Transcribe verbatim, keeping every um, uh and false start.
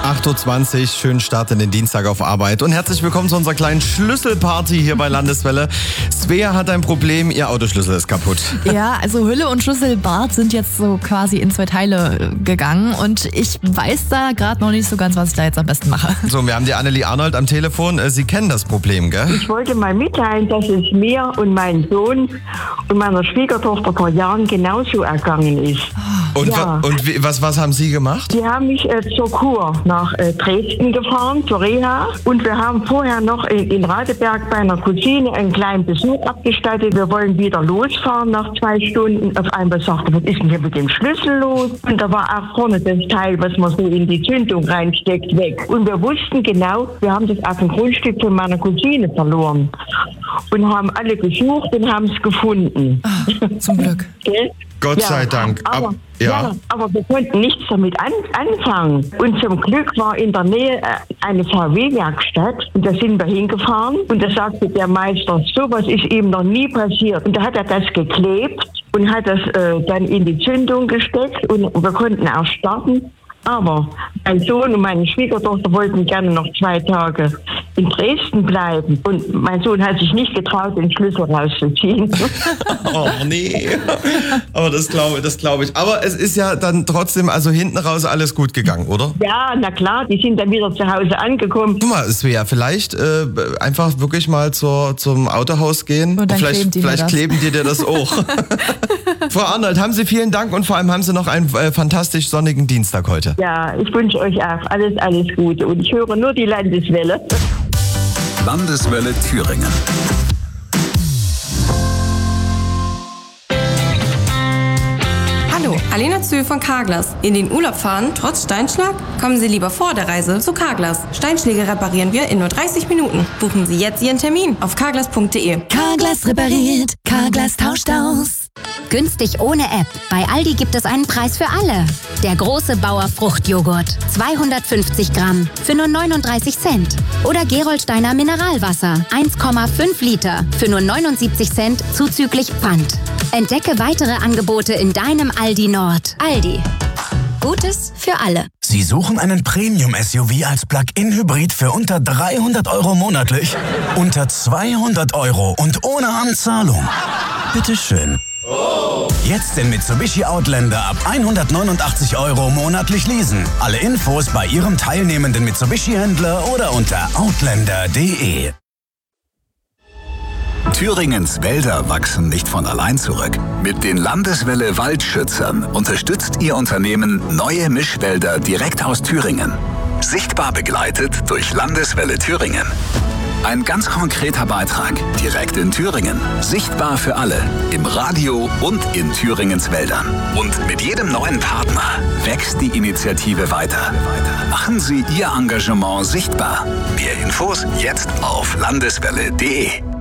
acht Uhr zwanzig, schönen Start in den Dienstag auf Arbeit und herzlich willkommen zu unserer kleinen Schlüsselparty hier bei Landeswelle. Svea hat ein Problem, ihr Autoschlüssel ist kaputt. Ja, also Hülle und Schlüsselbart sind jetzt so quasi in zwei Teile gegangen und ich weiß da gerade noch nicht so ganz, was ich da jetzt am besten mache. So, wir haben die Annelie Arnold am Telefon. Sie kennen das Problem, gell? Ich wollte mal mitteilen, dass es mir und meinem Sohn und meiner Schwiegertochter vor Jahren genauso ergangen ist. Und, ja. wa- und wie, was, was haben Sie gemacht? Die haben mich äh, zur Kur nach äh, Dresden gefahren, zur Reha. Und wir haben vorher noch in, in Radeberg bei einer Cousine einen kleinen Besuch abgestattet. Wir wollen wieder losfahren nach zwei Stunden. Auf einmal sagte, was ist denn hier mit dem Schlüssel los? Und da war auch vorne das Teil, was man so in die Zündung reinsteckt, weg. Und wir wussten genau, wir haben das auf dem Grundstück von meiner Cousine verloren. Und haben alle gesucht und haben es gefunden. Ah, zum Glück. Gell? Gott Ja, sei Dank. Aber, Ab, ja. ja. ja, aber wir konnten nichts damit an, anfangen. Und zum Glück war in der Nähe äh, eine V W-Werkstatt und da sind wir hingefahren und da sagte der Meister, sowas ist ihm noch nie passiert. Und da hat er das geklebt und hat das äh, dann in die Zündung gesteckt und wir konnten auch starten. Aber mein Sohn und meine Schwiegertochter wollten gerne noch zwei Tage in Dresden bleiben. Und mein Sohn hat sich nicht getraut, den Schlüssel rauszuziehen. Oh nee. Aber das glaube das glaube ich. Aber es ist ja dann trotzdem, also hinten raus alles gut gegangen, oder? Ja, na klar, die sind dann wieder zu Hause angekommen. Guck mal, Svea, vielleicht äh, einfach wirklich mal zur, zum Autohaus gehen. Und dann vielleicht kleben die mir vielleicht das. kleben die dir das auch. Frau Arnold, haben Sie vielen Dank und vor allem haben Sie noch einen äh, fantastisch sonnigen Dienstag heute. Ja, ich wünsche euch auch alles, alles Gute. Und ich höre nur die Landeswelle. Landeswelle Thüringen. Hallo, Alena Zühl von Carglass. In den Urlaub fahren, trotz Steinschlag? Kommen Sie lieber vor der Reise zu Carglass. Steinschläge reparieren wir in nur dreißig Minuten. Buchen Sie jetzt Ihren Termin auf carglass punkt de. Carglass repariert, Carglass tauscht aus. Günstig ohne App. Bei Aldi gibt es einen Preis für alle. Der große Bauer Fruchtjoghurt. zweihundertfünfzig Gramm für nur neununddreißig Cent. Oder Gerolsteiner Mineralwasser. eins Komma fünf Liter für nur neunundsiebzig Cent zuzüglich Pfand. Entdecke weitere Angebote in deinem Aldi Nord. Aldi. Gutes für alle. Sie suchen einen Premium-S U V als Plug-in-Hybrid für unter dreihundert Euro monatlich? Unter zweihundert Euro und ohne Anzahlung? Bitteschön. Jetzt den Mitsubishi Outlander ab hundertneunundachtzig Euro monatlich leasen. Alle Infos bei Ihrem teilnehmenden Mitsubishi-Händler oder unter outlander punkt de. Thüringens Wälder wachsen nicht von allein zurück. Mit den Landeswelle Waldschützern unterstützt Ihr Unternehmen neue Mischwälder direkt aus Thüringen. Sichtbar begleitet durch Landeswelle Thüringen. Ein ganz konkreter Beitrag, direkt in Thüringen. Sichtbar für alle, im Radio und in Thüringens Wäldern. Und mit jedem neuen Partner wächst die Initiative weiter. Machen Sie Ihr Engagement sichtbar. Mehr Infos jetzt auf landeswelle punkt de.